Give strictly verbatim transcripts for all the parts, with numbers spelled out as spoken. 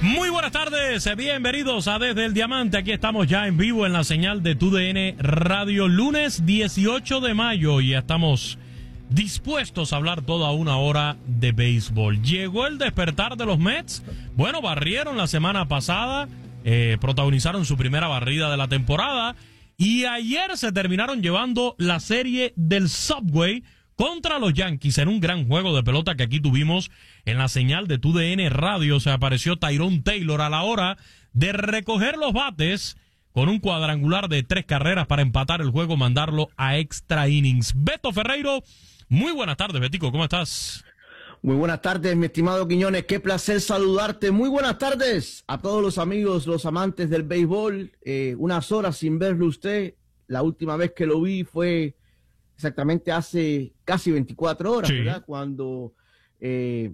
Muy buenas tardes, bienvenidos a Desde el Diamante. Aquí estamos ya en vivo en la señal de T U D N Radio, lunes dieciocho de mayo, y ya estamos dispuestos a hablar toda una hora de béisbol. Llegó el despertar de los Mets. Bueno, barrieron la semana pasada, eh, protagonizaron su primera barrida de la temporada, y ayer se terminaron llevando la serie del Subway contra los Yankees en un gran juego de pelota que aquí tuvimos en la señal de T U D N Radio. Se apareció Tyrone Taylor a la hora de recoger los bates con un cuadrangular de tres carreras para empatar el juego, mandarlo a extra innings. Beto Ferreiro, muy buenas tardes, Betico, ¿cómo estás? Muy buenas tardes, mi estimado Quiñones, qué placer saludarte. Muy buenas tardes a todos los amigos, los amantes del béisbol. Eh, unas horas sin verlo usted. La última vez que lo vi fue exactamente hace casi veinticuatro horas, sí, ¿verdad? Cuando eh,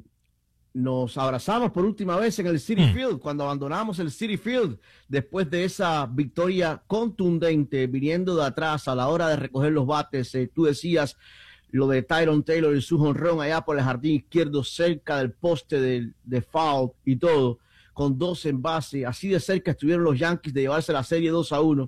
nos abrazamos por última vez en el Citi mm. Field, cuando abandonamos el Citi Field después de esa victoria contundente viniendo de atrás a la hora de recoger los bates. Eh, tú decías lo de Tyrone Taylor y su jonrón allá por el jardín izquierdo cerca del poste de, de foul y todo, con dos en base. Así de cerca estuvieron los Yankees de llevarse la serie dos a uno.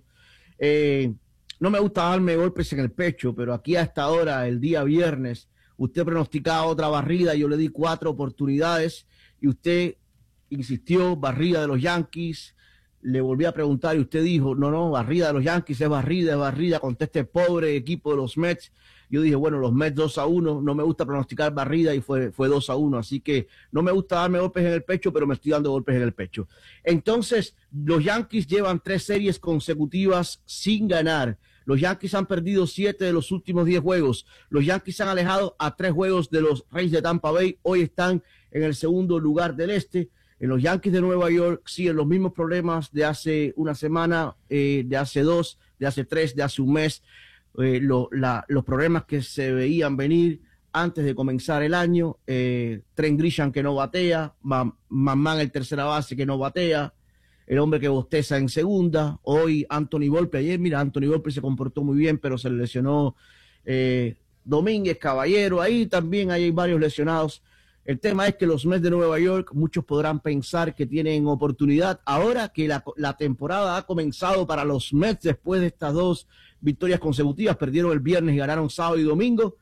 Eh, No me gusta darme golpes en el pecho, pero aquí a esta hora, el día viernes, usted pronosticaba otra barrida, yo le di cuatro oportunidades y usted insistió, barrida de los Yankees. Le volví a preguntar y usted dijo, no, no, barrida de los Yankees, es barrida, es barrida, contra este pobre equipo de los Mets. Yo dije, bueno, los Mets dos a uno, no me gusta pronosticar barrida y fue, fue dos a uno, así que no me gusta darme golpes en el pecho, pero me estoy dando golpes en el pecho. Entonces, los Yankees llevan tres series consecutivas sin ganar. Los Yankees han perdido siete de los últimos diez juegos. Los Yankees se han alejado a tres juegos de los Rays de Tampa Bay. Hoy están en el segundo lugar del este. En los Yankees de Nueva York siguen los mismos problemas de hace una semana, eh, de hace dos, de hace tres, de hace un mes. Eh, lo, la, los problemas que se veían venir antes de comenzar el año. Eh, Trent Grisham que no batea, Mamán el tercera base que no batea, el hombre que bosteza en segunda. Hoy Anthony Volpe, ayer mira, Anthony Volpe se comportó muy bien, pero se le lesionó eh, Domínguez, Caballero, ahí también hay varios lesionados. El tema es que los Mets de Nueva York, muchos podrán pensar que tienen oportunidad ahora que la, la temporada ha comenzado para los Mets después de estas dos victorias consecutivas. Perdieron el viernes y ganaron sábado y domingo,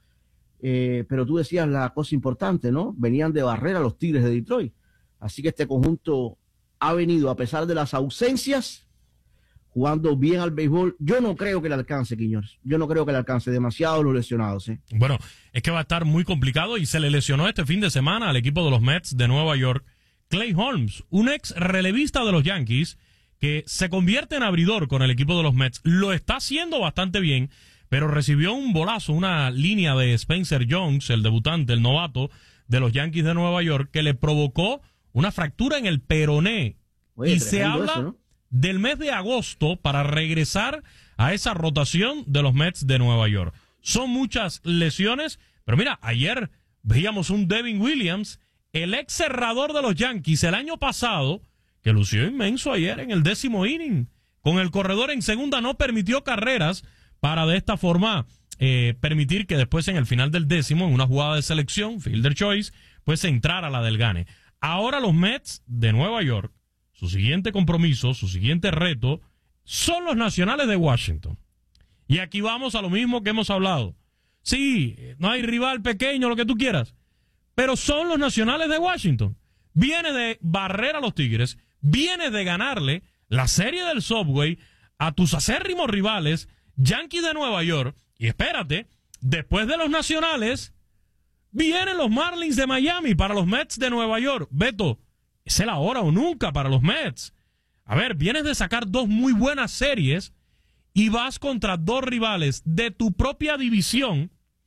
eh, pero tú decías la cosa importante, ¿no? Venían de barrer a los Tigres de Detroit, así que este conjunto ha venido, a pesar de las ausencias, jugando bien al béisbol. Yo no creo que le alcance, Quiñones. Yo no creo que le alcance. Demasiado los lesionados, ¿eh? Bueno, es que va a estar muy complicado y se le lesionó este fin de semana al equipo de los Mets de Nueva York Clay Holmes, un ex relevista de los Yankees que se convierte en abridor con el equipo de los Mets. Lo está haciendo bastante bien, pero recibió un bolazo, una línea de Spencer Jones, el debutante, el novato de los Yankees de Nueva York, que le provocó una fractura en el peroné. Oye, y se habla eso, ¿no?, del mes de agosto para regresar a esa rotación de los Mets de Nueva York. Son muchas lesiones, pero mira, ayer veíamos un Devin Williams, el ex cerrador de los Yankees el año pasado, que lució inmenso ayer en el décimo inning. Con el corredor en segunda no permitió carreras para de esta forma eh, permitir que después en el final del décimo, en una jugada de selección, fielder choice, pues entrara la del gane. Ahora los Mets de Nueva York, su siguiente compromiso, su siguiente reto, son los Nacionales de Washington. Y aquí vamos a lo mismo que hemos hablado. Sí, no hay rival pequeño, lo que tú quieras, pero son los Nacionales de Washington. Viene de barrer a los Tigres, viene de ganarle la serie del Subway a tus acérrimos rivales, Yankees de Nueva York. Y espérate, después de los Nacionales, vienen los Marlins de Miami para los Mets de Nueva York. Beto, es el ahora o nunca para los Mets. A ver, vienes de sacar dos muy buenas series y vas contra dos rivales de tu propia división.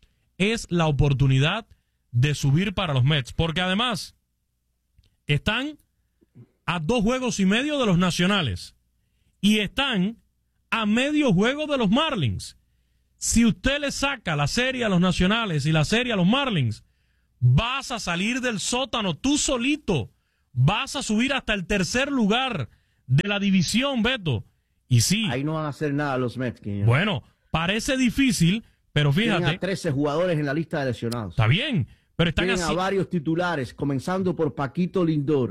Es la oportunidad de subir para los Mets, porque además están a dos juegos y medio de los Nacionales y están a medio juego de los Marlins. Si usted le saca la serie a los Nacionales y la serie a los Marlins, vas a salir del sótano tú solito. Vas a subir hasta el tercer lugar de la división, Beto. Y sí. Ahí no van a hacer nada los Mets. Quiñones. Bueno, parece difícil, pero fíjate. Tienen a trece jugadores en la lista de lesionados. Está bien, pero están Tienen así. a varios titulares, comenzando por Paquito Lindor,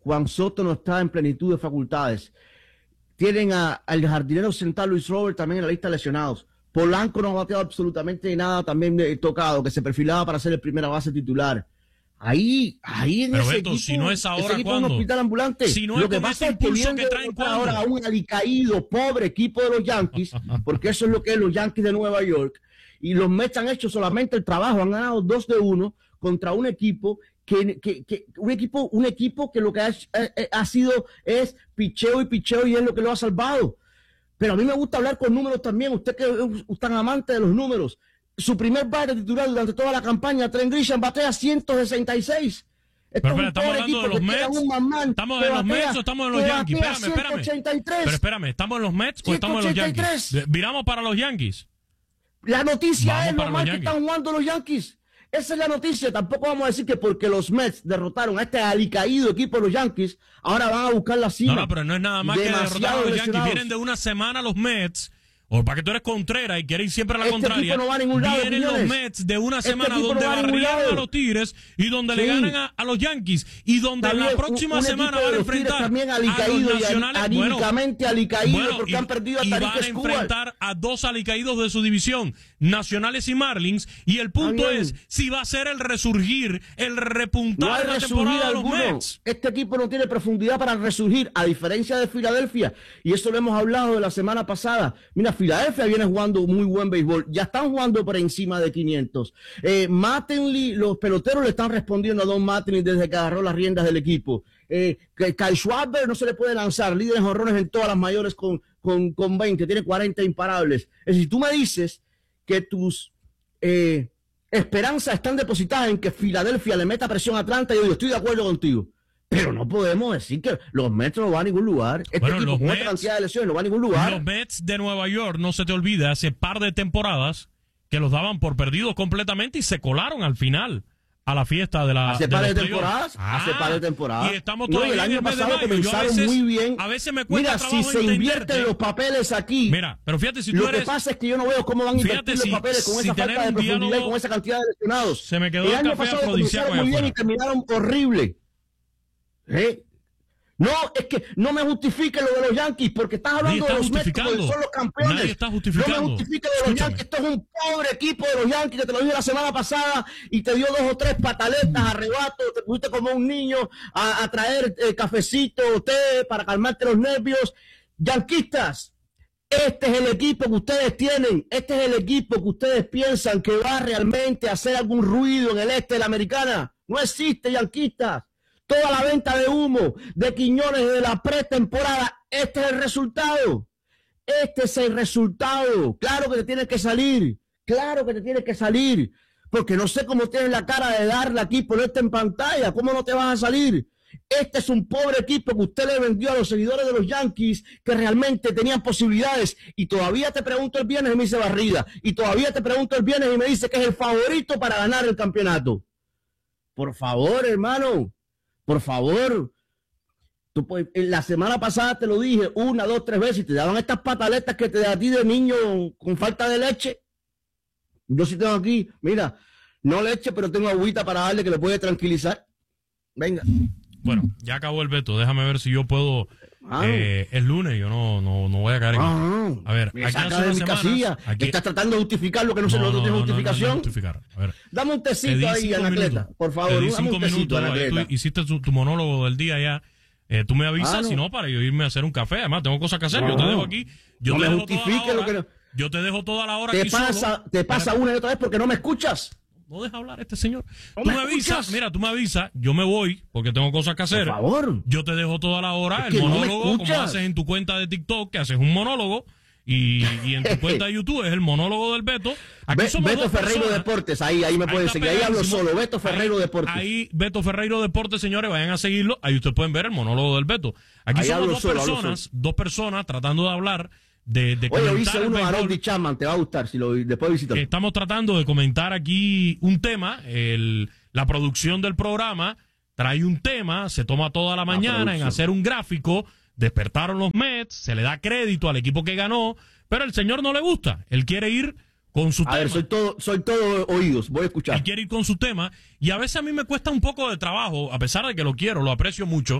Juan Soto no está en plenitud de facultades. Tienen a, al jardinero central Luis Robert también en la lista de lesionados. Polanco no ha bateado absolutamente nada, también eh, tocado, que se perfilaba para ser el primera base titular. Ahí, ahí en Pero ese Beto, equipo, si no es ahora, ese equipo ¿cuándo? Es un hospital ambulante. Si no Lo es que con pasa ese es que impulso vienen que traen, de ahora a ¿cuándo? un alicaído, pobre equipo de los Yankees, porque eso es lo que es los Yankees de Nueva York. Y los Mets han hecho solamente el trabajo, han ganado dos de uno contra un equipo que, que, que un equipo, un equipo que lo que ha, eh, ha sido es picheo y picheo y es lo que lo ha salvado. Pero a mí me gusta hablar con números también. Usted que es tan amante de los números. Su primer bate titular durante toda la campaña, Trent Grisham, batea ciento sesenta y seis. Pero espera, estamos hablando de los Mets. ¿Estamos en los Mets o estamos en los Yankees? Espérame, espérame. Pero espérame, ¿estamos en los Mets o estamos en los Yankees? Viramos para los Yankees. La noticia Vamos es lo para mal los que Yankees. están jugando los Yankees. Esa es la noticia. Tampoco vamos a decir que porque los Mets derrotaron a este alicaído equipo de los Yankees, ahora van a buscar la cima. No, no, pero no es nada más que Demasiado derrotar a los Yankees. lesionados. Vienen de una semana los Mets. O para que tú eres Contreras y quieres ir siempre a la Este contraria. equipo no va a ningún lado, Vienen los Quiñones. Mets de una Este semana equipo donde no va a ningún barrieron lado. a los Tigres y donde le Sí. ganan a, a los Yankees y donde Está en la bien, próxima un- un semana equipo van a de los Tigres enfrentar también a los alicaído y nacionales. anímicamente alicaído porque y, han perdido a y Tariq van a Escobar. enfrentar a dos alicaídos de su división, Nacionales y Marlins, y el punto Está bien. es si va a ser el resurgir, el repuntar No hay de la resurgir temporada de los alguno. Mets. Este equipo no tiene profundidad para resurgir, a diferencia de Filadelfia. Y eso lo hemos hablado de la semana pasada. Mira, Filadelfia viene jugando muy buen béisbol. Ya están jugando por encima de quinientos. Eh, Mattingly, los peloteros le están respondiendo a Don Mattingly desde que agarró las riendas del equipo. Eh, que Kyle Schwarber no se le puede lanzar. Líder en jonrones en todas las mayores con, con, con veinte. Tiene cuarenta imparables. Es decir, tú me dices que tus... Eh, esperanzas están depositadas en que Filadelfia le meta presión a Atlanta. Y yo digo, estoy de acuerdo contigo. Pero no podemos decir que los Mets no van a ningún lugar. Este Bueno, equipo los con Mets- esta cantidad de lesiones no va a ningún lugar. Los Mets de Nueva York, no se te olvide, hace par de temporadas que los daban por perdidos completamente y se colaron al final a la fiesta de la Hace de par de los playoffs. temporadas, Ah, hace par de temporadas. Y estamos No, y todavía el en año el mes de pasado mayo. Yo a comenzaron veces- muy bien. A veces me cuesta Mira, si trabajo se invierten entenderte. los papeles aquí. Mira, pero fíjate si tú Lo eres... que pasa es que yo no veo cómo van a Fíjate invertir si- los papeles con si esa tener falta de un profundidad y diálogo- con esa cantidad de lesionados. Se me quedó el el año café pasado afrodisíaco comenzaron muy allá bien y afuera. terminaron horrible. ¿Eh? No, es que no me justifique lo de los Yankees, porque estás Nadie hablando está de los Mets como justificando. que son los campeones. Nadie está justificando. No me justifique lo de los Escúchame. Yankees. Esto es un pobre equipo de los Yankees que te lo dije la semana pasada y te dio dos o tres pataletas, arrebatos, te pusiste como un niño a, a traer eh, cafecito, té para calmarte los nervios. Yanquistas, este es el equipo que ustedes tienen, este es el equipo que ustedes piensan que va realmente a hacer algún ruido en el este de la Americana. No existe, yanquistas. Toda la venta de humo de Quiñones de la pretemporada, este es el resultado. Este es el resultado. Claro que te tienes que salir. Claro que te tienes que salir. Porque no sé cómo tienes la cara de darle aquí, ponerte en pantalla. ¿Cómo no te vas a salir? Este es un pobre equipo que usted le vendió a los seguidores de los Yankees que realmente tenían posibilidades. Y todavía te pregunto el viernes y me dice barrida. Y todavía te pregunto el viernes y me dice que es el favorito para ganar el campeonato. Por favor, hermano. Por favor. Tú, pues, la semana pasada te lo dije una, dos, tres veces y te daban estas pataletas que te da a ti de niño con falta de leche. Yo sí tengo aquí, mira, no leche, pero tengo agüita para darle que le puede tranquilizar. Venga. Bueno, ya acabó el veto. Déjame ver si yo puedo. Ah. Eh, el lunes yo no, no, no voy a caer en Ah, A ver, me aquí saca hace de unas mi semanas, casilla. aquí- Estás tratando de justificar lo que no, se no, no tiene justificación. No, no, no justificar. A ver, Dame un te di tecito ahí, cinco Anacleta. minutos. Por favor, Te di dame cinco un tecito, minutos. Ahí Anacleta. tú hiciste tu, tu monólogo del día ya. Eh, tú me avisas, Ah, no. si no, para yo irme a hacer un café. Además, tengo cosas que hacer. No. Yo te dejo aquí. Yo No te me dejo toda la justifique lo hora. que no- Yo te dejo toda la hora Te aquí pasa, solo. te pasa Para- una y otra vez porque no me escuchas. No deja hablar este señor. No tú me me avisas, escuchas. mira, tú me avisas, yo me voy porque tengo cosas que hacer. Por favor. Yo te dejo toda la hora Es el que no me monólogo, como escuchas. haces en tu cuenta de TikTok, que haces un monólogo, y, y en tu cuenta de YouTube es el monólogo del Beto. Aquí Be- somos Beto dos Ferreiro personas. Deportes, ahí, ahí me Ahí pueden está seguir. Ahí hablo pegadísimo. solo, Beto Ferreiro Ahí- Deportes. Ahí, Beto Ferreiro Deportes, señores, vayan a seguirlo. Ahí ustedes pueden ver el monólogo del Beto. Aquí Ahí somos hablo dos solo, hablo personas, solo. dos personas tratando de hablar, de, de Oye, comentar hice el uno a béisbol. Harold Chapman, te va a gustar si lo después visitas. Estamos tratando de comentar aquí un tema. El, la producción del programa trae un tema, se toma toda la mañana en producción. hacer un gráfico. Despertaron los Mets, se le da crédito al equipo que ganó, pero el señor no le gusta. Él quiere ir con su A tema. ver, soy todo, soy todo oídos, voy a escuchar. Él quiere ir con su tema y a veces a mí me cuesta un poco de trabajo, a pesar de que lo quiero, lo aprecio mucho,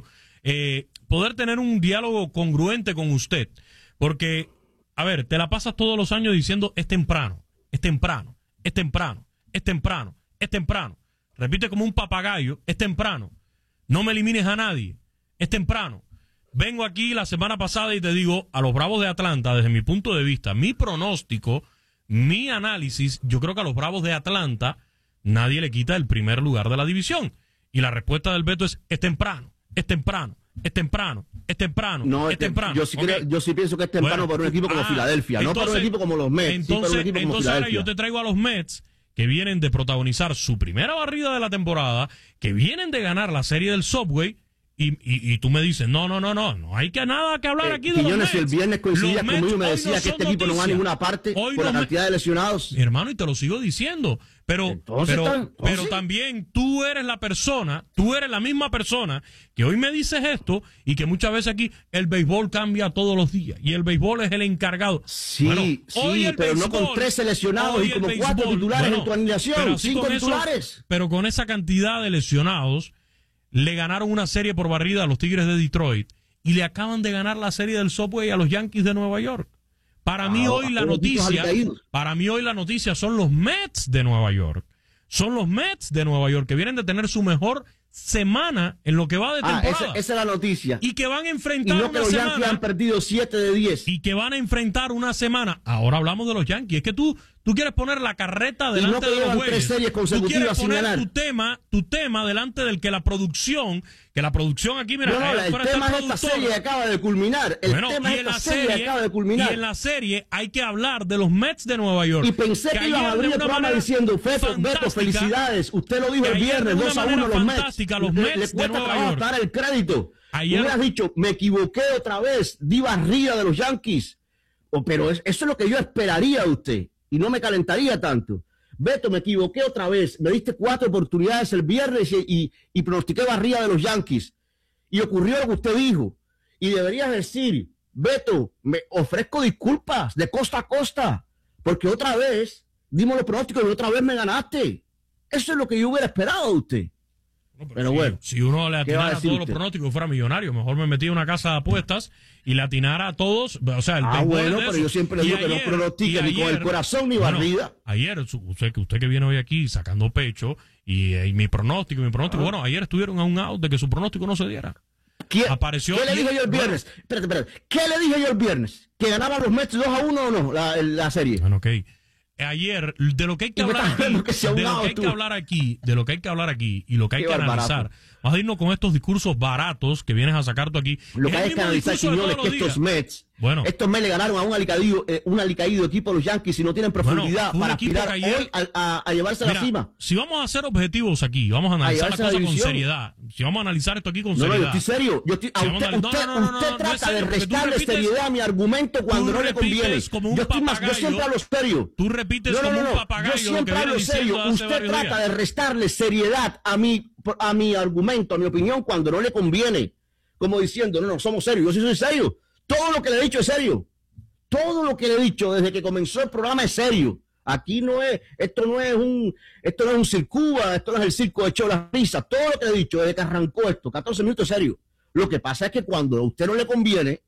eh, poder tener un diálogo congruente con usted. Porque, a ver, te la pasas todos los años diciendo es temprano, es temprano, es temprano, es temprano, es temprano. Repite como un papagayo, es temprano. No me elimines a nadie, es temprano. Vengo aquí la semana pasada y te digo, a los Bravos de Atlanta, desde mi punto de vista, mi pronóstico, mi análisis, yo creo que a los Bravos de Atlanta nadie le quita el primer lugar de la división. Y la respuesta del Beto es, es temprano, es temprano, es temprano, es temprano, no, es temprano. Yo sí, okay. creo, yo sí pienso que es temprano bueno, para un equipo como ah, Filadelfia, entonces, no para un equipo como los Mets, entonces, sí para un equipo como entonces ahora Filadelfia. yo te traigo a los Mets, que vienen de protagonizar su primera barrida de la temporada, que vienen de ganar la serie del Subway, y, y, y tú me dices, no, no, no, no, no hay que nada que hablar eh, aquí de Quiñones, los Mets. Si el viernes coincidías conmigo y me decías no que este equipo noticia. no va a ninguna parte hoy por la cantidad de lesionados. Mi hermano, y te lo sigo diciendo, pero, entonces, pero, entonces, pero también tú eres la persona, tú eres la misma persona que hoy me dices esto y que muchas veces aquí el béisbol cambia todos los días y el béisbol es el encargado. Sí, bueno, sí, pero béisbol, no con tres seleccionados y como béisbol, cuatro titulares bueno, en tu alineación, cinco titulares. Eso, pero con esa cantidad de lesionados, le ganaron una serie por barrida a los Tigres de Detroit y le acaban de ganar la serie del Subway a los Yankees de Nueva York. Para ah, mí hoy la noticia, para mí hoy la noticia son los Mets de Nueva York. Son los Mets de Nueva York que vienen de tener su mejor semana en lo que va de temporada. Ah, esa, esa es la noticia. Y que van a enfrentar y no una que los semana. Yankees han perdido siete de diez. Y que van a enfrentar una semana. Ahora hablamos de los Yankees. Es que tú, tú quieres poner la carreta delante y no de los güeyes. Tres series consecutivas tú quieres sin poner ganar. tu tema, tu tema delante del que la producción, que la producción aquí, mira, no, no, el tema es esta serie acaba de culminar. El bueno, tema es esta serie, serie acaba de culminar. Y en la serie hay que hablar de los Mets de Nueva York. Y pensé que, que ibas a abrir el programa diciendo, Beto, Beto, felicidades. Usted lo dijo el viernes, dos a uno los Mets. Los Mets le, le de Nueva York. Dar el crédito. Ayer hubieras dicho, me equivoqué otra vez, di barrida de los Yankees. Oh, pero es, eso es lo que yo esperaría de usted y no me calentaría tanto. Beto, me equivoqué otra vez, me diste cuatro oportunidades el viernes y, y, y pronostiqué barrida de los Yankees. Y ocurrió lo que usted dijo. Y deberías decir, Beto, me ofrezco disculpas de costa a costa, porque otra vez dimos los pronósticos y otra vez me ganaste. Eso es lo que yo hubiera esperado de usted. No, pero pero si, bueno, si uno le atinara a todos usted? los pronósticos fuera millonario, mejor me metía en una casa de apuestas y le atinara a todos, o sea, el ah, bueno, pero yo siempre digo que no pronostique ni con el corazón ni bueno, barrida. Ayer, usted, usted que viene hoy aquí sacando pecho y, y mi pronóstico, mi pronóstico, ah. bueno, ayer estuvieron a un out de que su pronóstico no se diera. ¿Qué, Apareció ¿Qué le dije yo el viernes? Bueno, espérate, espérate. ¿Qué le dije yo el viernes? ¿Que ganaban los Mets dos a uno o no la, la serie? Bueno, ok. Ayer, de lo que hay que hablar aquí, que de lo que hay que hablar aquí, de lo que hay que hablar aquí y lo que hay Qué que analizar, vas a irnos con estos discursos baratos que vienes a sacar tú aquí. Lo que hay que analizar, Quiñones, que estos Mets, bueno, estos Mets le ganaron a un alicaído, eh, un alicaído equipo a los Yankees y no tienen profundidad bueno, para aspirar ayer, hoy a, a, a llevarse a la cima. Si vamos a ser objetivos aquí, vamos a analizar las cosas con seriedad. Si vamos a analizar esto aquí con no, seriedad. No, yo estoy serio. Yo estoy, si usted, a, no, usted, no, no, usted no, trata no es serio, de restarle repites, seriedad a mi argumento cuando no le conviene. Como un yo, estoy más, yo siempre hablo serio. Tú repites no, no, como no, un papagayo. Yo siempre hablo serio. Usted trata días. de restarle seriedad a mi, a mi argumento, a mi opinión, cuando no le conviene. Como diciendo, no, no, somos serios. Yo sí soy serio. Todo lo que le he dicho es serio. Todo lo que le he dicho desde que comenzó el programa es serio. Aquí no es, esto no es un, esto no es un circuba, esto no es el circo de Cholas Risas. Todo lo que le he dicho desde que arrancó esto, catorce minutos serio. Lo que pasa es que cuando a usted no le conviene,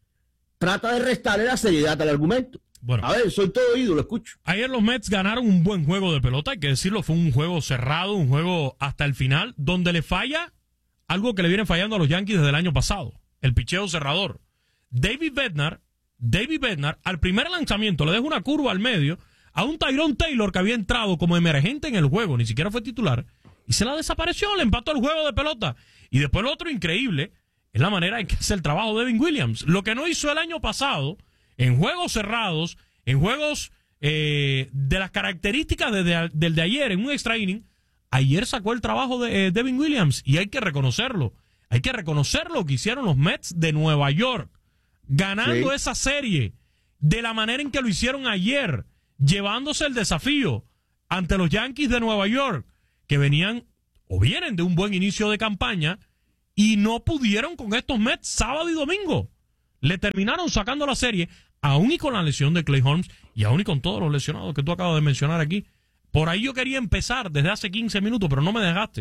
trata de restarle la seriedad al argumento. Bueno, a ver, soy todo oído, lo escucho. Ayer los Mets ganaron un buen juego de pelota, hay que decirlo, fue un juego cerrado, un juego hasta el final, donde le falla algo que le viene fallando a los Yankees desde el año pasado, el picheo cerrador. David Bednar, David Bednar, al primer lanzamiento le deja una curva al medio a un Tyrone Taylor que había entrado como emergente en el juego, ni siquiera fue titular, y se la desapareció, le empató el juego de pelota. Y después lo otro increíble es la manera en que hace el trabajo de Devin Williams. Lo que no hizo el año pasado, en juegos cerrados, en juegos eh, de las características de, de, del de ayer, en un extra inning, ayer sacó el trabajo de eh, Devin Williams, y hay que reconocerlo. Hay que reconocer lo que hicieron los Mets de Nueva York, ganando sí. esa serie de la manera en que lo hicieron ayer, llevándose el desafío ante los Yankees de Nueva York, que venían o vienen de un buen inicio de campaña y no pudieron con estos Mets sábado y domingo. Le terminaron sacando la serie, aún y con la lesión de Clay Holmes y aún y con todos los lesionados que tú acabas de mencionar aquí. Por ahí yo quería empezar desde hace quince minutos, pero no me dejaste,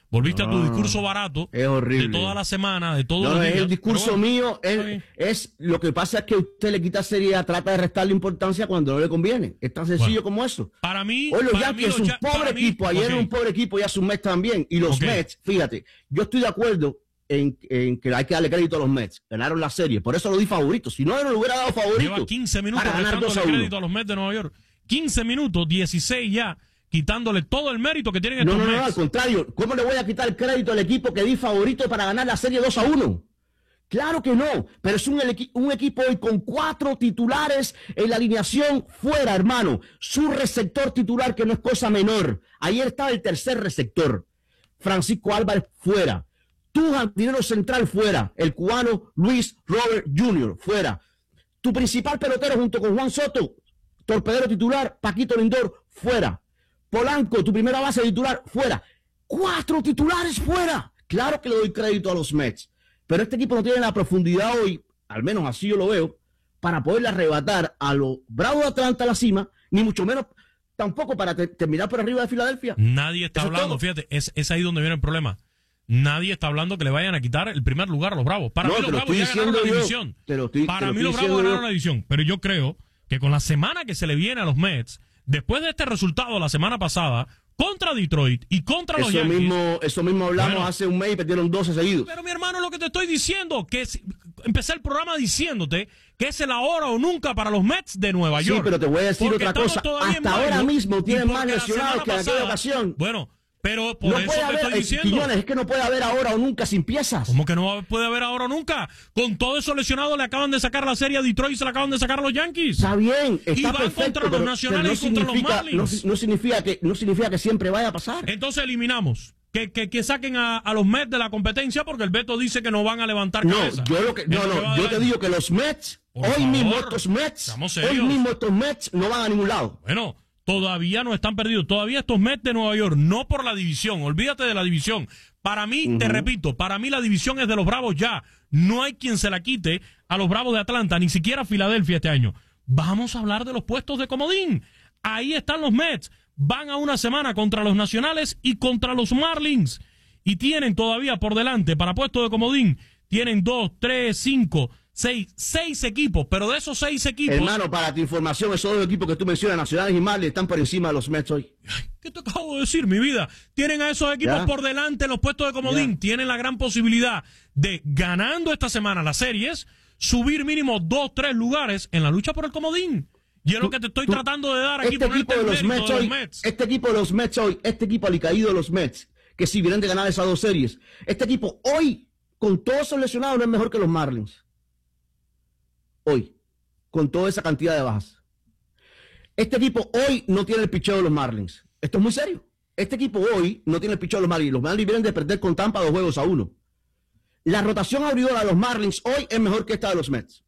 Volviste no, a tu discurso barato es horrible. de toda la semana, de todos no, los no, días. es el discurso bueno, mío, es, es lo que pasa es que usted le quita seriedad, trata de restarle importancia cuando no le conviene. Es tan sencillo bueno, como eso. Para mí, hoy los para Yankees mí, es un ya, pobre mí, equipo, ayer okay. era un pobre equipo y a sus Mets también. Y los okay. Mets, fíjate, yo estoy de acuerdo en, en que hay que darle crédito a los Mets. Ganaron la serie, por eso lo di favorito. Si no, no lo hubiera dado favorito. Lleva quince minutos restándole crédito a los Mets de Nueva York. quince minutos, dieciséis ya, quitándole todo el mérito que tienen estos no, no, Mets. No, al contrario. ¿Cómo le voy a quitar el crédito al equipo que di favorito para ganar la serie dos a uno? Claro que no, pero es un, un equipo hoy con cuatro titulares en la alineación fuera, hermano. Su receptor titular, que no es cosa menor. Ayer estaba el tercer receptor. Francisco Álvarez fuera. Tu jardinero central fuera. El cubano Luis Robert junior fuera. Tu principal pelotero junto con Juan Soto, torpedero titular, Paquito Lindor, fuera. Polanco, tu primera base titular, fuera. Cuatro titulares fuera. Claro que le doy crédito a los Mets. Pero este equipo no tiene la profundidad hoy, al menos así yo lo veo, para poderle arrebatar a los Bravos de Atlanta a la cima, ni mucho menos tampoco para te terminar por arriba de Filadelfia. Nadie está Eso hablando, es fíjate, es, es ahí donde viene el problema. Nadie está hablando que le vayan a quitar el primer lugar a los Bravos. Para no, mí los Bravos ya ganaron la división. Estoy, para mí los Bravos ganaron la división. Pero yo creo que con la semana que se le viene a los Mets, después de este resultado la semana pasada, contra Detroit y contra los eso Yankees. Mismo, eso mismo hablamos bueno, hace un mes y perdieron doce seguidos. Pero mi hermano, lo que te estoy diciendo, que es, empecé el programa diciéndote que es el ahora o nunca para los Mets de Nueva York. Sí, pero te voy a decir otra cosa. Hasta ahora mismo tienen más lesionados que en aquella ocasión. Bueno, pero por no eso puede te haber, estoy diciendo. Quiñones, es que no puede haber ahora o nunca sin piezas. ¿Cómo que no puede haber ahora o nunca? Con todo eso lesionado le acaban de sacar la serie a Detroit y se la acaban de sacar a los Yankees. Está bien, está y van perfecto, contra los pero, nacionales pero no y contra los Marlins. No, no, significa que, no significa que siempre vaya a pasar. Entonces eliminamos. Que, que, que saquen a, a los Mets de la competencia porque el Beto dice que no van a levantar no, cabeza. Yo lo que, no, no, no yo te digo que los Mets, Por hoy favor, mismo estos Mets, hoy mismo estos Mets no van a ningún lado. Bueno, todavía no están perdidos. Todavía estos Mets de Nueva York, no por la división, olvídate de la división. Para mí, uh-huh. te repito, para mí la división es de los Bravos ya. No hay quien se la quite a los Bravos de Atlanta, ni siquiera a Filadelfia este año. Vamos a hablar de los puestos de comodín. Ahí están los Mets. Van a una semana contra los Nacionales y contra los Marlins. Y tienen todavía por delante, para puesto de comodín, tienen dos, tres, cinco, seis, seis equipos. Pero de esos seis equipos... Hermano, para tu información, esos dos equipos que tú mencionas, Nacionales y Marlins, están por encima de los Mets hoy. ¿Qué te acabo de decir, mi vida? Tienen a esos equipos ¿Ya? por delante en los puestos de comodín. ¿Ya? Tienen la gran posibilidad de, ganando esta semana las series, subir mínimo dos, tres lugares en la lucha por el comodín. Y es lo que te estoy tú, tratando de dar aquí. Este equipo de los, Mets de los hoy, Mets. Este equipo de los Mets hoy, este equipo alicaído de los Mets, que si vienen de ganar esas dos series, este equipo hoy, con todos esos lesionados, no es mejor que los Marlins. Hoy, con toda esa cantidad de bajas. Este equipo hoy no tiene el picheo de los Marlins. Esto es muy serio. Este equipo hoy no tiene el picheo de los Marlins. Los Marlins vienen de perder con Tampa dos juegos a uno. La rotación abridora de los Marlins hoy es mejor que esta de los Mets.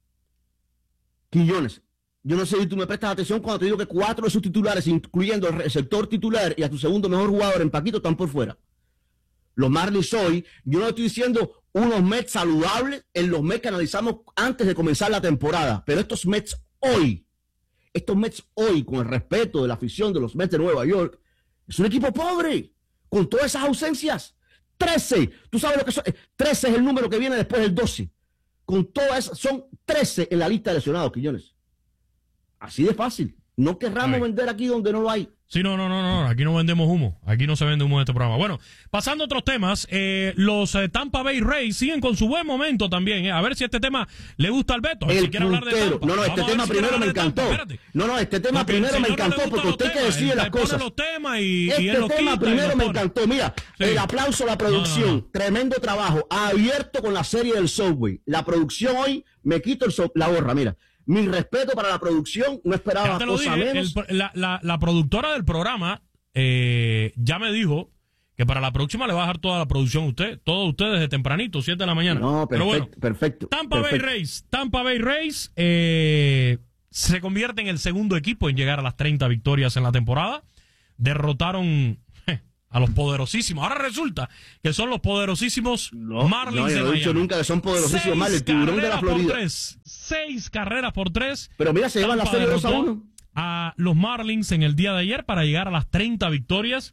Quiñones. Yo no sé si tú me prestas atención cuando te digo que cuatro de sus titulares, incluyendo el receptor titular y a tu segundo mejor jugador en Paquito, están por fuera. Los Marlins hoy, yo no estoy diciendo unos Mets saludables en los Mets que analizamos antes de comenzar la temporada, pero estos Mets hoy, estos Mets hoy, con el respeto de la afición de los Mets de Nueva York, es un equipo pobre, con todas esas ausencias. trece, tú sabes lo que son, trece es el número que viene después del doce. Con todas esas, son trece en la lista de lesionados, Quiñones. Así de fácil. No querramos vender aquí donde no lo hay. Sí, no, no, no, no. Aquí no vendemos humo. Aquí no se vende humo en este programa. Bueno, pasando a otros temas, eh, los eh, Tampa Bay Rays siguen con su buen momento también. Eh. A ver si este tema le gusta al Beto. El si quiere hablar de Tampa. No, no, este tema si primero me encantó. No, no, este tema porque primero me encantó no porque usted que decide las cosas. Los temas y, este y él tema primero me encantó. Mira, sí. el aplauso a la producción. No, no, no. Tremendo trabajo. Abierto con la serie del Subway. La producción hoy, me quito el so la gorra, mira. Mi respeto para la producción, no esperaba cosa dije, menos. El, la, la, la productora del programa eh, ya me dijo que para la próxima le va a dejar toda la producción a usted, todos ustedes desde tempranito, siete de la mañana. No, perfecto, Pero bueno, perfecto. Tampa perfecto. Bay Rays, Tampa Bay Rays eh, se convierte en el segundo equipo en llegar a las treinta victorias en la temporada. Derrotaron a los poderosísimos. Ahora resulta que son los poderosísimos no, Marlins no, yo de no Miami. he dicho nunca que son poderosísimos Marlins, el tiburón de la Florida. Tres, seis carreras por tres. Pero mira, se llevan la serie dos a uno. A los Marlins en el día de ayer para llegar a las treinta victorias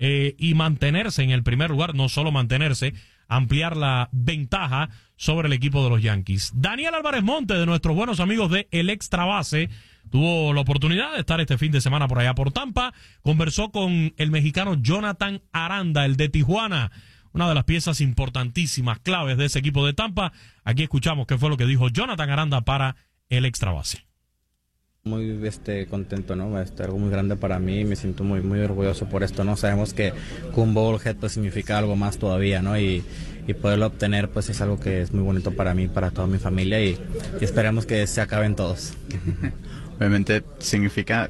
eh, y mantenerse en el primer lugar, no solo mantenerse, ampliar la ventaja sobre el equipo de los Yankees. Daniel Álvarez Monte, de nuestros buenos amigos de El Extra Base, tuvo la oportunidad de estar este fin de semana por allá por Tampa. Conversó con el mexicano Jonathan Aranda, el de Tijuana, una de las piezas importantísimas, claves de ese equipo de Tampa. Aquí escuchamos qué fue lo que dijo Jonathan Aranda para El Extra Base. Muy este, contento, ¿no? Este, algo muy grande para mí, me siento muy muy orgulloso por esto, ¿no? Sabemos que un bobblehead pues significa algo más todavía, ¿no? Y, y poderlo obtener pues es algo que es muy bonito para mí, para toda mi familia y, y esperemos que se acaben todos. Obviamente significa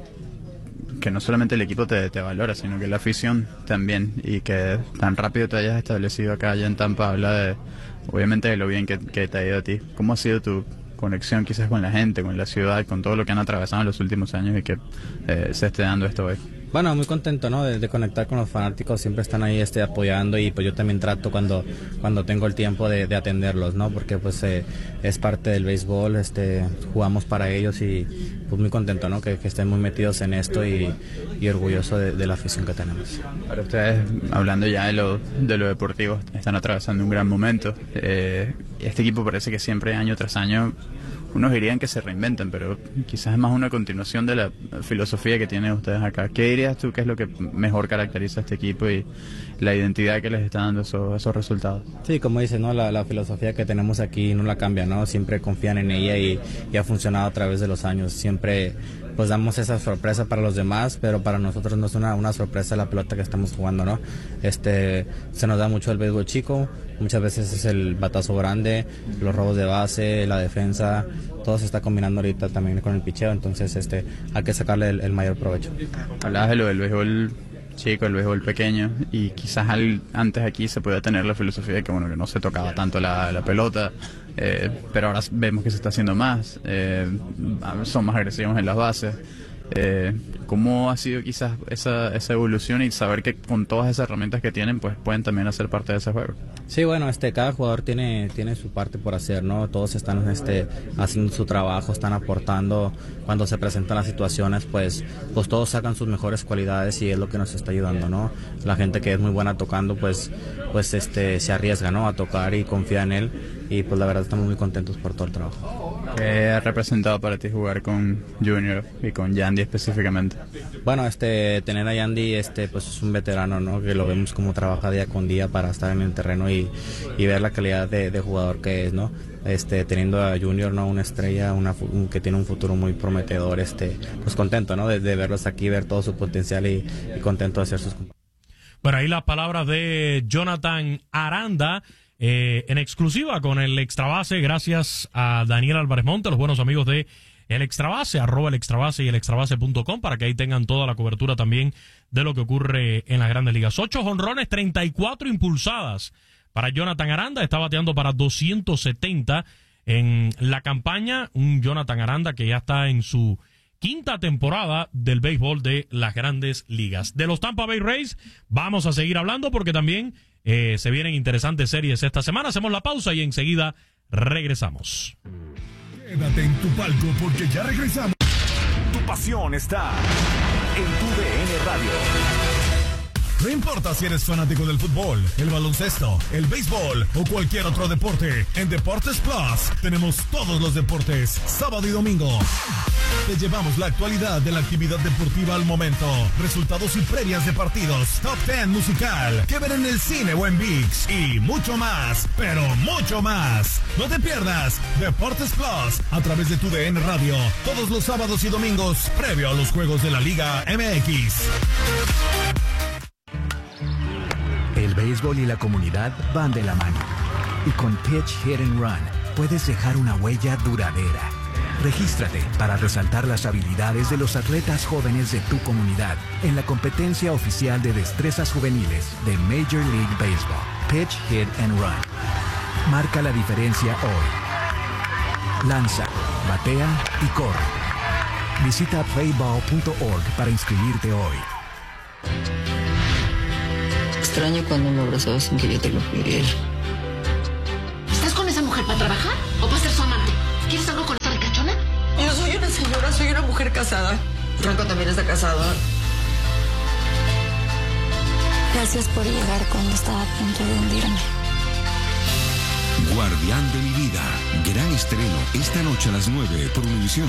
que no solamente el equipo te, te valora, sino que la afición también, y que tan rápido te hayas establecido acá allá en Tampa habla de, obviamente, de lo bien que, que te ha ido a ti. ¿Cómo ha sido tu conexión quizás con la gente, con la ciudad, con todo lo que han atravesado en los últimos años y que eh, se esté dando esto hoy? Bueno, muy contento, ¿no? De, de conectar con los fanáticos, siempre están ahí este, apoyando y pues yo también trato cuando cuando tengo el tiempo de, de atenderlos, ¿no? Porque pues eh, es parte del béisbol, este, jugamos para ellos y pues muy contento, ¿no? Que, que estén muy metidos en esto y, y orgulloso de, de la afición que tenemos. Para ustedes, hablando ya de lo, de lo deportivo, están atravesando un gran momento. Eh, este equipo parece que siempre, año tras año, unos dirían que se reinventan, pero quizás es más una continuación de la filosofía que tienen ustedes acá. ¿Qué dirías tú que es lo que mejor caracteriza a este equipo y la identidad que les está dando esos, esos resultados? Sí, como dices, ¿no? La, la filosofía que tenemos aquí no la cambia, ¿no? Siempre confían en ella y, y ha funcionado a través de los años. Siempre pues damos esa sorpresa para los demás, pero para nosotros no es una, una sorpresa la pelota que estamos jugando, ¿no? Este, se nos da mucho el béisbol chico, muchas veces es el batazo grande, los robos de base, la defensa, todo se está combinando ahorita también con el picheo, entonces este, hay que sacarle el, el mayor provecho. Hablabas de lo del béisbol chico, el béisbol pequeño, y quizás al, antes aquí se podía tener la filosofía de que bueno, que no se tocaba tanto la, la pelota, eh, pero ahora vemos que se está haciendo más, eh, son más agresivos en las bases. Eh, ¿Cómo ha sido quizás esa, esa evolución y saber que con todas esas herramientas que tienen pues pueden también hacer parte de ese juego? Sí, bueno, este, cada jugador tiene, tiene su parte por hacer, ¿no? Todos están este, haciendo su trabajo, están aportando. Cuando se presentan las situaciones, pues, pues todos sacan sus mejores cualidades y es lo que nos está ayudando, ¿no? La gente que es muy buena tocando, pues, pues este, se arriesga, ¿no? A tocar y confía en él y pues la verdad estamos muy contentos por todo el trabajo. ¿Qué ha representado para ti jugar con Junior y con Yandy específicamente? Bueno, este, tener a Yandy, este, pues es un veterano, ¿no? Que lo vemos como trabaja día con día para estar en el terreno y, y ver la calidad de, de jugador que es, ¿no? Este, teniendo a Junior, ¿no? Una estrella, una, un, que tiene un futuro muy prometedor, este, pues contento, ¿no? De, de verlos aquí, ver todo su potencial y, y contento de hacer sus compañeros. Bueno, ahí las palabras de Jonathan Aranda. Eh, en exclusiva con el Extrabase, gracias a Daniel Álvarez Monte, los buenos amigos de El Extrabase, arroba el Extrabase y el extrabase punto com, para que ahí tengan toda la cobertura también de lo que ocurre en las grandes ligas. Ocho jonrones, treinta y cuatro impulsadas para Jonathan Aranda, está bateando para doscientos setenta en la campaña, un Jonathan Aranda que ya está en su quinta temporada del béisbol de las grandes ligas. De los Tampa Bay Rays vamos a seguir hablando porque también Eh, se vienen interesantes series esta semana. Hacemos la pausa y enseguida regresamos. Quédate en tu palco porque ya regresamos. Tu pasión está en tu D N Radio. No importa si eres fanático del fútbol, el baloncesto, el béisbol o cualquier otro deporte, en Deportes Plus tenemos todos los deportes, sábado y domingo. Te llevamos la actualidad de la actividad deportiva al momento, resultados y previas de partidos, top ten musical, que ver en el cine o en ViX y mucho más, pero mucho más. No te pierdas Deportes Plus a través de tu D N Radio, todos los sábados y domingos, previo a los juegos de la Liga M X. El béisbol y la comunidad van de la mano. Y con Pitch Hit and Run puedes dejar una huella duradera. Regístrate para resaltar las habilidades de los atletas jóvenes de tu comunidad en la competencia oficial de destrezas juveniles de Major League Baseball. Pitch Hit and Run. Marca la diferencia hoy. Lanza, batea y corre. Visita playball punto org para inscribirte hoy. Extraño cuando me abrazabas sin que yo te lo pidiera. ¿Estás con esa mujer para trabajar o para ser su amante? ¿Quieres algo con esa ricachona? Yo soy una señora, soy una mujer casada. Franco también está casado. Gracias por llegar cuando estaba a punto de hundirme. Guardián de mi vida. Gran estreno esta noche a las nueve por Univisión.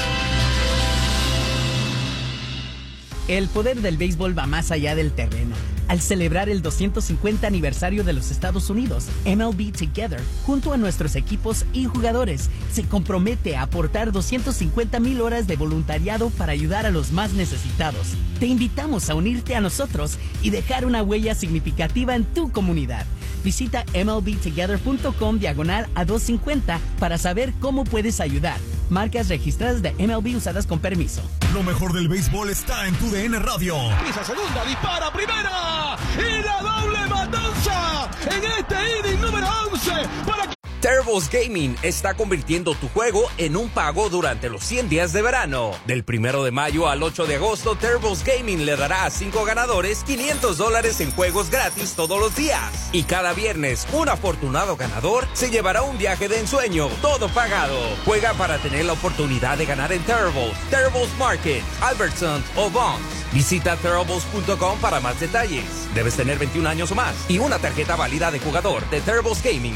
El poder del béisbol va más allá del terreno. Al celebrar el doscientos cincuenta aniversario de los Estados Unidos, M L B Together, junto a nuestros equipos y jugadores, se compromete a aportar doscientas cincuenta mil horas de voluntariado para ayudar a los más necesitados. Te invitamos a unirte a nosotros y dejar una huella significativa en tu comunidad. Visita M L B together punto com diagonal a doscientos cincuenta para saber cómo puedes ayudar. Marcas registradas de M L B usadas con permiso. Lo mejor del béisbol está en tu D N Radio. Pisa segunda, dispara primera y la doble matanza en este inning número once para... Turbo's Gaming está convirtiendo tu juego en un pago durante los cien días de verano. Del primero de mayo al ocho de agosto, Turbo's Gaming le dará a cinco ganadores quinientos dólares en juegos gratis todos los días. Y cada viernes, un afortunado ganador se llevará un viaje de ensueño, todo pagado. Juega para tener la oportunidad de ganar en Turbo's, Turbo's Market, Albertsons o Bonds. Visita Turbo's punto com para más detalles. Debes tener veintiún años o más y una tarjeta válida de jugador de Turbo's Gaming.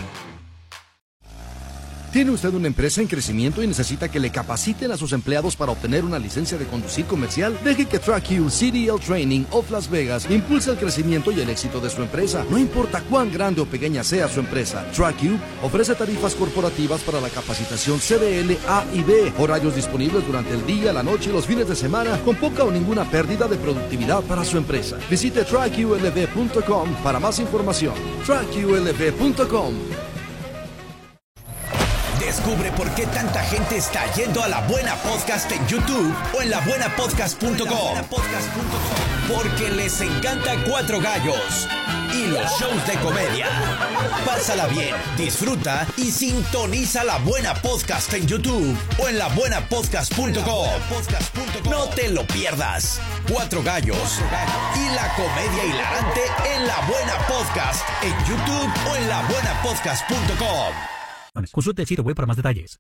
¿Tiene usted una empresa en crecimiento y necesita que le capaciten a sus empleados para obtener una licencia de conducir comercial? Deje que TrackU C D L Training of Las Vegas impulse el crecimiento y el éxito de su empresa. No importa cuán grande o pequeña sea su empresa, TrackU ofrece tarifas corporativas para la capacitación C D L A y B, horarios disponibles durante el día, la noche y los fines de semana, con poca o ninguna pérdida de productividad para su empresa. Visite track U L V punto com para más información. track U L V punto com. Descubre por qué tanta gente está yendo a La Buena Podcast en YouTube o en la buena podcast punto com. Porque les encanta Cuatro Gallos y los shows de comedia. Pásala bien, disfruta y sintoniza La Buena Podcast en YouTube o en la buena podcast punto com. No te lo pierdas. Cuatro Gallos y la comedia hilarante en La Buena Podcast en YouTube o en la buena podcast punto com. Consulte el sitio web para más detalles.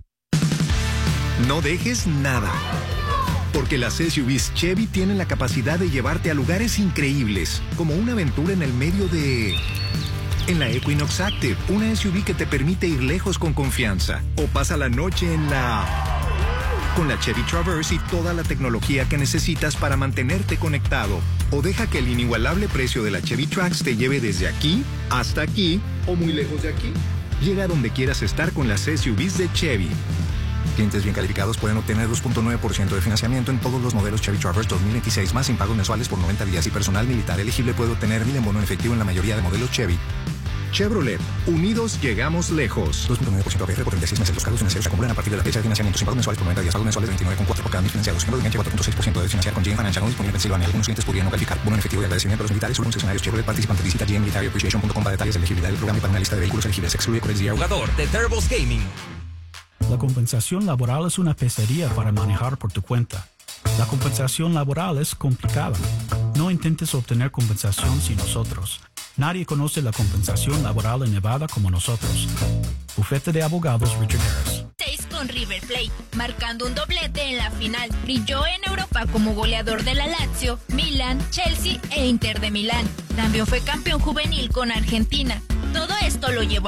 No dejes nada, porque las S U Vs Chevy tienen la capacidad de llevarte a lugares increíbles, como una aventura en el medio de... En la Equinox Active, una S U V que te permite ir lejos con confianza. O pasa la noche en la... Con la Chevy Traverse y toda la tecnología que necesitas para mantenerte conectado. O deja que el inigualable precio de la Chevy Trax te lleve desde aquí hasta aquí o muy lejos de aquí. Llega a donde quieras estar con las S U Vs de Chevy. Clientes bien calificados pueden obtener dos punto nueve por ciento de financiamiento en todos los modelos Chevy Traverse dos mil veintiséis más sin pagos mensuales por noventa días y personal militar elegible puede obtener mil en bono en efectivo en la mayoría de modelos Chevy. Chevrolet, unidos llegamos lejos. dos punto nueve por ciento A P R por treinta y seis meses. Los cargos financieros se acumulan a partir de la fecha de financiamiento sin pagos mensuales por noventa días. Pagos mensuales de veintinueve coma cuatro por cada mil financiados. Miembro de enganche cuatro punto seis por ciento de financiar con G M Financial. No disponible en Pensilvania. Algunos clientes podrían no calificar. Bono en efectivo y agradecimiento a los militares. Solo concesionarios Chevrolet participantes. Visita G M Military Appreciation punto com para detalles de elegibilidad del programa y para una lista de vehículos elegibles. Excluye Codex Zero. Jugador de Turbo's Gaming. La compensación laboral es una pesadilla para manejar por tu cuenta. La compensación laboral es complicada. No intentes obtener compensación sin nosotros. Nadie conoce la compensación laboral en Nevada como nosotros. Bufete de Abogados Richard Harris. seis con River Plate, marcando un doblete en la final. Brilló en Europa como goleador de la Lazio, Milan, Chelsea e Inter de Milán. También fue campeón juvenil con Argentina. Todo esto lo llevó